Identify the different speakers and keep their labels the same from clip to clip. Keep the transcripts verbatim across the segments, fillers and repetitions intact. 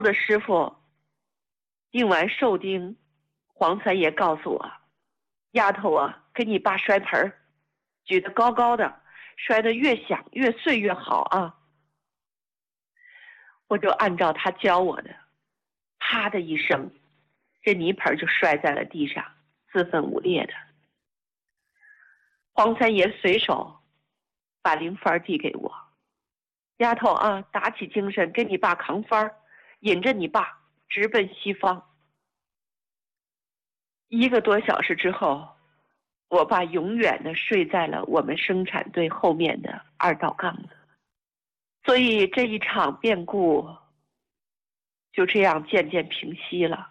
Speaker 1: 的师傅定完寿钉，黄三爷告诉我，丫头啊，给你爸摔盆儿，举得高高的，摔得越响越碎越好啊。我就按照他教我的，啪的一声，这泥盆就摔在了地上，四分五裂的。黄三爷随手把零幡递给我，丫头啊，打起精神，给你爸扛幡，引着你爸直奔西方。一个多小时之后，我爸永远的睡在了我们生产队后面的二道杠子。所以这一场变故就这样渐渐平息了。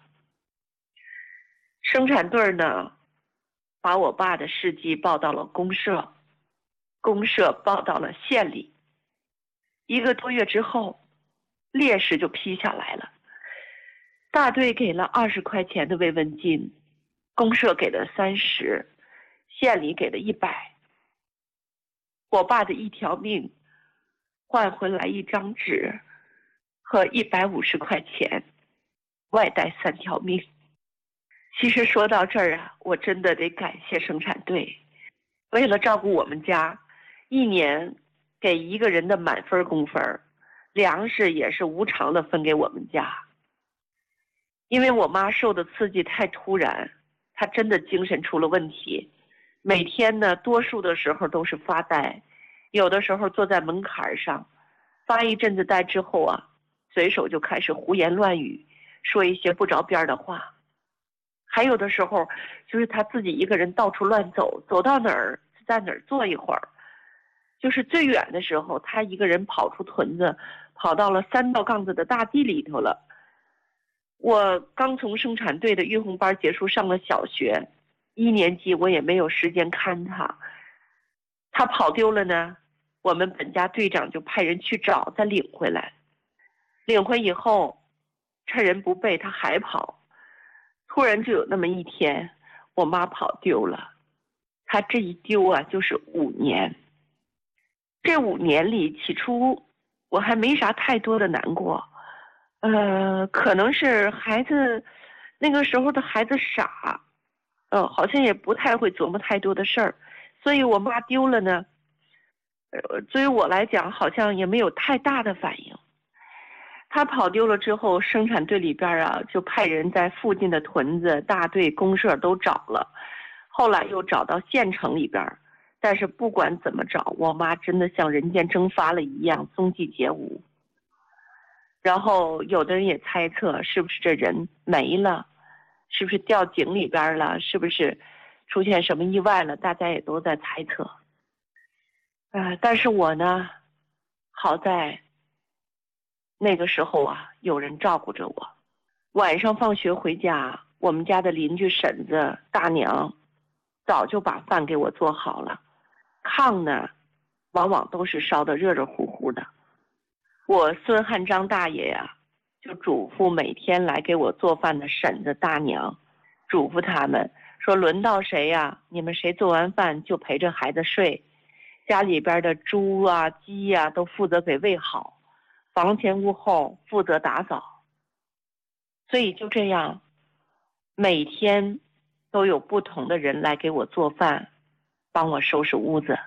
Speaker 1: 生产队呢，把我爸的事迹报到了公社，公社报到了县里。一个多月之后，烈士就批下来了。大队给了二十块钱的慰问金，公社给了三十，县里给了一百。我爸的一条命换回来一张纸和一百五十块钱，外带三条命。其实说到这儿啊，我真的得感谢生产队，为了照顾我们家，一年给一个人的满分工分，粮食也是无偿的分给我们家。因为我妈受的刺激太突然，她真的精神出了问题，每天呢多数的时候都是发呆，有的时候坐在门槛上，发一阵子呆之后啊，随手就开始胡言乱语，说一些不着边的话。还有的时候就是他自己一个人到处乱走，走到哪儿在哪儿坐一会儿。就是最远的时候，他一个人跑出屯子，跑到了三道杠子的大地里头了。我刚从生产队的育红班结束，上了小学一年级，我也没有时间看他。他跑丢了呢，我们本家队长就派人去找，再领回来。领回以后，趁人不备，他还跑。突然就有那么一天，我妈跑丢了。她这一丢啊，就是五年。这五年里，起初我还没啥太多的难过，呃，可能是孩子那个时候的孩子傻，呃，好像也不太会琢磨太多的事儿，所以我妈丢了呢，呃，对于我来讲，好像也没有太大的反应。他跑丢了之后，生产队里边啊，就派人在附近的屯子、大队、公社都找了，后来又找到县城里边，但是不管怎么找，我妈真的像人间蒸发了一样，踪迹皆无。然后有的人也猜测，是不是这人没了，是不是掉井里边了，是不是出现什么意外了，大家也都在猜测。呃，但是我呢，好在那个时候啊，有人照顾着我。晚上放学回家，我们家的邻居婶子、大娘早就把饭给我做好了，炕呢，往往都是烧得热热乎乎的。我孙汉章大爷呀、啊，就嘱咐每天来给我做饭的婶子、大娘，嘱咐他们说：轮到谁呀、啊，你们谁做完饭就陪着孩子睡，家里边的猪啊、鸡呀、啊、都负责给喂好。房前屋后负责打扫。所以就这样，每天都有不同的人来给我做饭，帮我收拾屋子。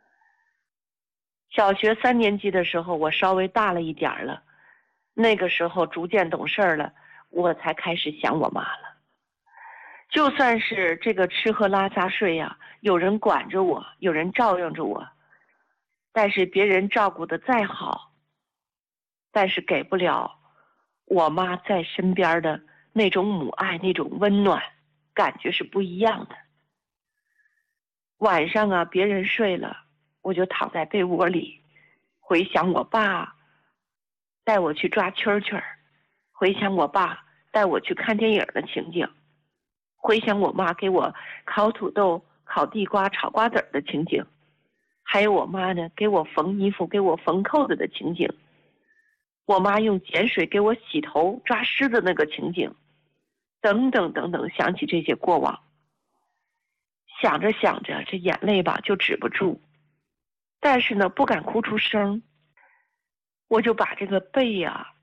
Speaker 1: 小学三年级的时候，我稍微大了一点了，那个时候逐渐懂事了，我才开始想我妈了。就算是这个吃喝拉撒睡呀、啊，有人管着我，有人照应着我，但是别人照顾的再好，但是给不了我妈在身边的那种母爱，那种温暖，感觉是不一样的。晚上啊，别人睡了，我就躺在被窝里，回想我爸带我去抓蛐蛐儿，回想我爸带我去看电影的情景，回想我妈给我烤土豆、烤地瓜、炒瓜子的情景，还有我妈呢给我缝衣服、给我缝扣子的情景。我妈用碱水给我洗头抓虱子那个情景，等等等等，想起这些过往，想着想着，这眼泪吧就止不住，但是呢不敢哭出声，我就把这个被呀、啊、